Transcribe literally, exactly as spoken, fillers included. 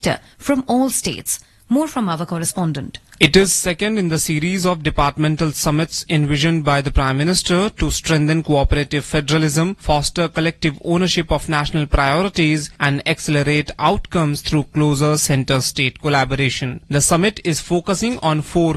from all states. More from our correspondent. It is second in the series of departmental summits envisioned by the Prime Minister to strengthen cooperative federalism, foster collective ownership of national priorities and accelerate outcomes through closer center-state collaboration. The summit is focusing on four